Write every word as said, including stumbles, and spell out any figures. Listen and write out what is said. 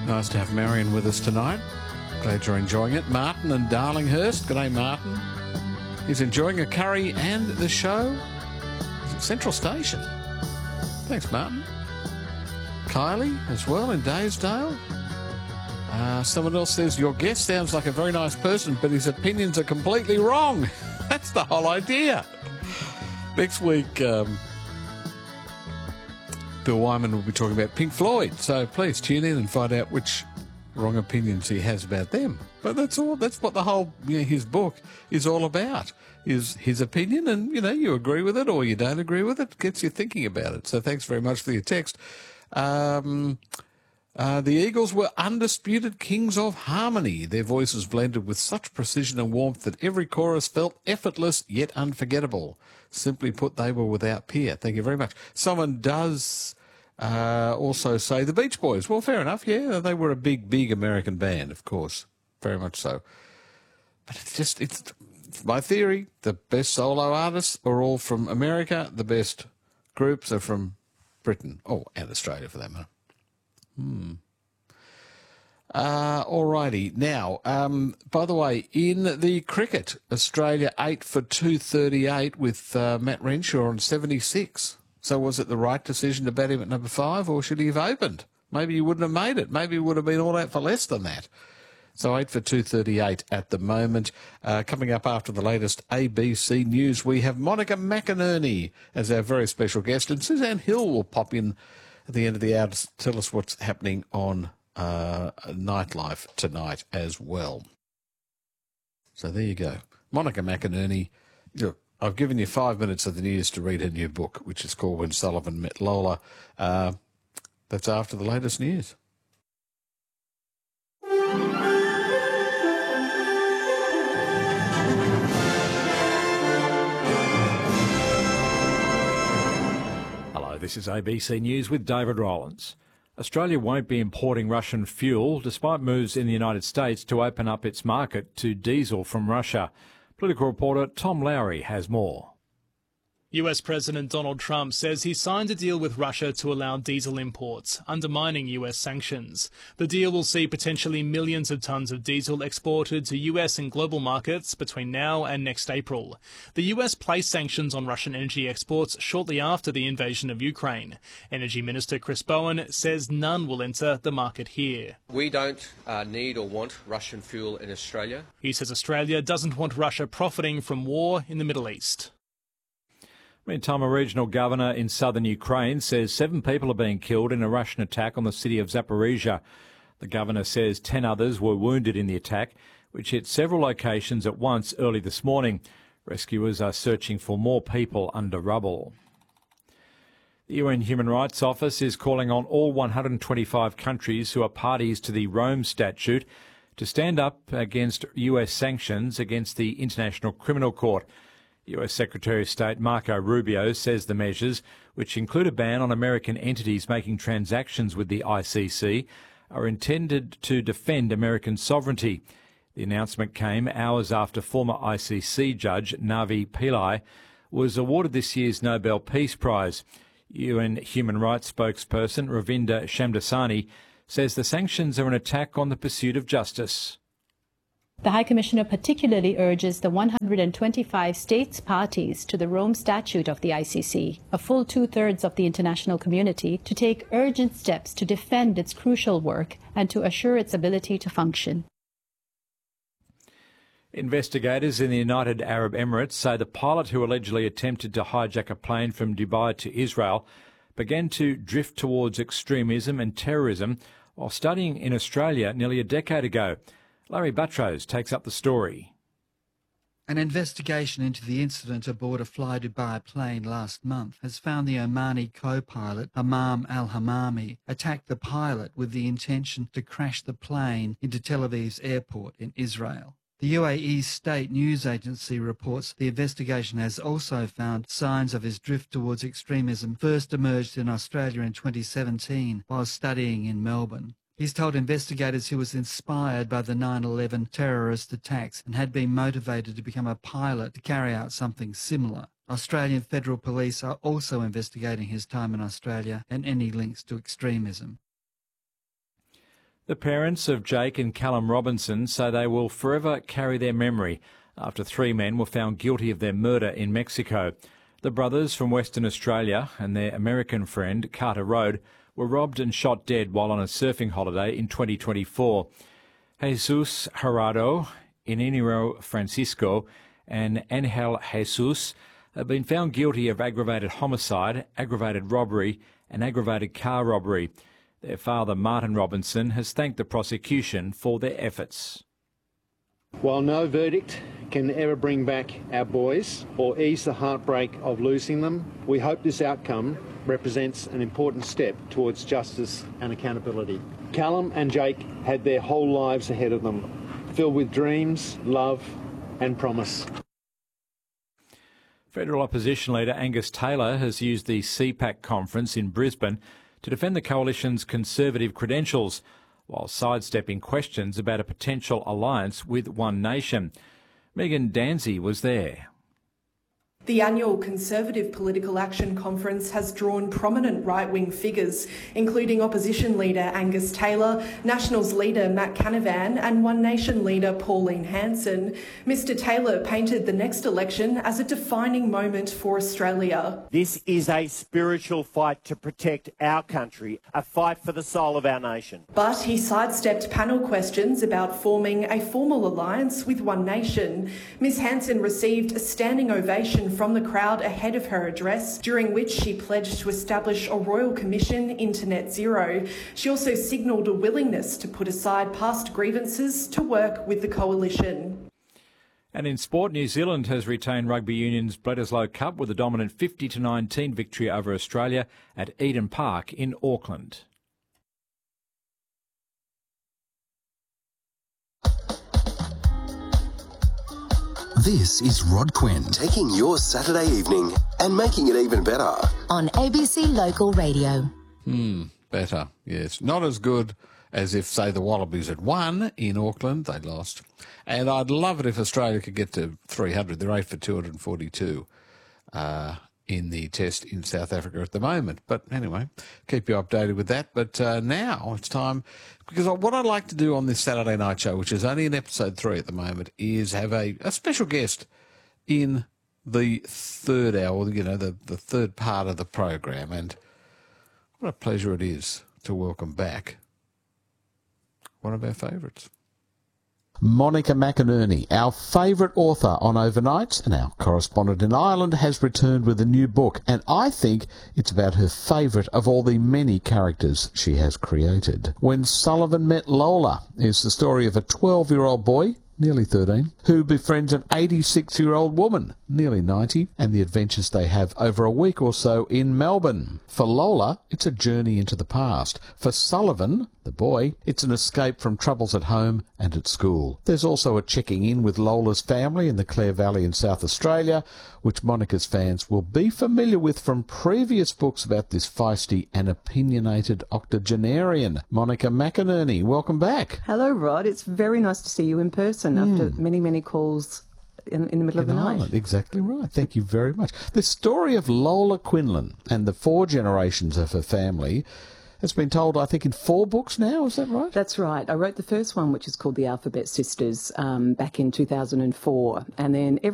Nice to have Marion with us tonight. Glad you're enjoying it. Martin and Darlinghurst. G'day, Martin. He's enjoying a curry and the show. Central Station. Thanks, Martin. Kylie as well in Daysdale. Uh, someone else says, your guest sounds like a very nice person, but his opinions are completely wrong. That's the whole idea. Next week, um, Bill Wyman will be talking about Pink Floyd, so please tune in and find out which wrong opinions he has about them. But that's all. That's what the whole, you know, his book is all about, is his opinion, and, you know, you agree with it or you don't agree with it. It gets you thinking about it. So thanks very much for your text. Um, uh, the Eagles were undisputed kings of harmony. Their voices blended with such precision and warmth that every chorus felt effortless yet unforgettable. Simply put, they were without peer. Thank you very much. Someone does uh, also say the Beach Boys. Well, fair enough, yeah. They were a big, big American band, of course. Very much so. But it's just, it's, it's my theory. The best solo artists are all from America. The best groups are from Britain. Oh, and Australia for that matter. Hmm. Uh, alrighty. Now, um, by the way, in the cricket, Australia eight for two thirty-eight with uh, Matt Renshaw on seventy-six. So was it the right decision to bat him at number five, or should he have opened? Maybe he wouldn't have made it. Maybe he would have been all out for less than that. So eight for two thirty-eight at the moment. Uh, coming up after the latest A B C News, we have Monica McInerney as our very special guest, and Suzanne Hill will pop in at the end of the hour to tell us what's happening on uh, nightlife tonight as well. So there you go. Monica McInerney. Look, I've given you five minutes of the news to read her new book, which is called When Sullivan Met Lola. Uh, that's after the latest news. This is A B C News with David Rowlands. Australia won't be importing Russian fuel despite moves in the United States to open up its market to diesel from Russia. Political reporter Tom Lowry has more. U S President Donald Trump says he signed a deal with Russia to allow diesel imports, undermining U S sanctions. The deal will see potentially millions of tons of diesel exported to U S and global markets between now and next April. The U S placed sanctions on Russian energy exports shortly after the invasion of Ukraine. Energy Minister Chris Bowen says none will enter the market here. We don't uh, need or want Russian fuel in Australia. He says Australia doesn't want Russia profiting from war in the Middle East. Meantime, a regional governor in southern Ukraine says seven people are being killed in a Russian attack on the city of Zaporizhia. The governor says ten others were wounded in the attack, which hit several locations at once early this morning. Rescuers are searching for more people under rubble. The U N Human Rights Office is calling on all one hundred twenty-five countries who are parties to the Rome Statute to stand up against U S sanctions against the International Criminal Court. U S Secretary of State Marco Rubio says the measures, which include a ban on American entities making transactions with the I C C, are intended to defend American sovereignty. The announcement came hours after former I C C judge Navi Pillai was awarded this year's Nobel Peace Prize. U N Human Rights spokesperson Ravinda Shamdasani says the sanctions are an attack on the pursuit of justice. The High Commissioner particularly urges the one hundred twenty-five states parties to the Rome Statute of the I C C, a full two-thirds of the international community, to take urgent steps to defend its crucial work and to assure its ability to function. Investigators in the United Arab Emirates say the pilot who allegedly attempted to hijack a plane from Dubai to Israel began to drift towards extremism and terrorism while studying in Australia nearly a decade ago. Larry Buttrose takes up the story. An investigation into the incident aboard a Fly Dubai plane last month has found the Omani co-pilot, Hamam al-Hamami, attacked the pilot with the intention to crash the plane into Tel Aviv's airport in Israel. The U A E's state news agency reports the investigation has also found signs of his drift towards extremism first emerged in Australia in twenty seventeen while studying in Melbourne. He's told investigators he was inspired by the nine eleven terrorist attacks and had been motivated to become a pilot to carry out something similar. Australian Federal Police are also investigating his time in Australia and any links to extremism. The parents of Jake and Callum Robinson say they will forever carry their memory after three men were found guilty of their murder in Mexico. The brothers from Western Australia and their American friend, Carter Road, were robbed and shot dead while on a surfing holiday in twenty twenty-four. Jesus Gerardo, Iñigo Francisco and Angel Jesus have been found guilty of aggravated homicide, aggravated robbery and aggravated car robbery. Their father, Martin Robinson, has thanked the prosecution for their efforts. While no verdict can ever bring back our boys or ease the heartbreak of losing them, we hope this outcome represents an important step towards justice and accountability. Callum and Jake had their whole lives ahead of them, filled with dreams, love and promise. Federal opposition leader Angus Taylor has used the C PAC conference in Brisbane to defend the coalition's conservative credentials, while sidestepping questions about a potential alliance with One Nation. Megan Danzy was there. The annual Conservative Political Action Conference has drawn prominent right-wing figures, including opposition leader Angus Taylor, Nationals leader Matt Canavan and One Nation leader Pauline Hanson. Mister Taylor painted the next election as a defining moment for Australia. This is a spiritual fight to protect our country, a fight for the soul of our nation. But he sidestepped panel questions about forming a formal alliance with One Nation. Miss Hanson received a standing ovation from the crowd ahead of her address, during which she pledged to establish a royal commission into net zero. She also signalled a willingness to put aside past grievances to work with the coalition. And in sport, New Zealand has retained Rugby Union's Bledisloe Cup with a dominant fifty to nineteen victory over Australia at Eden Park in Auckland. This is Rod Quinn, taking your Saturday evening and making it even better. On A B C Local Radio. Hmm, better, yes. Not as good as if, say, the Wallabies had won in Auckland. They lost. And I'd love it if Australia could get to three hundred. They're eight for two hundred forty-two uh, in the test in South Africa at the moment. But anyway, keep you updated with that. But uh, now it's time, because what I'd like to do on this Saturday night show, which is only in episode three at the moment, is have a, a special guest in the third hour, you know, the, the third part of the program. And what a pleasure it is to welcome back one of our favourites. Monica McInerney, our favourite author on Overnights and our correspondent in Ireland, has returned with a new book, and I think it's about her favourite of all the many characters she has created. When Sullivan Met Lola is the story of a twelve-year-old boy, nearly thirteen, who befriends an eighty-six-year-old woman, nearly ninety, and the adventures they have over a week or so in Melbourne. For Lola, it's a journey into the past. For Sullivan, the boy, it's an escape from troubles at home and at school. There's also a checking in with Lola's family in the Clare Valley in South Australia, which Monica's fans will be familiar with from previous books about this feisty and opinionated octogenarian. Monica McInerney, welcome back. Hello, Rod. It's very nice to see you in person mm. after many, many calls in, in the middle in of the Ireland. night. Exactly right. Thank you very much. The story of Lola Quinlan and the four generations of her family has been told, I think, in four books now. Is that right? That's right. I wrote the first one, which is called The Alphabet Sisters, um, back in two thousand four. And then every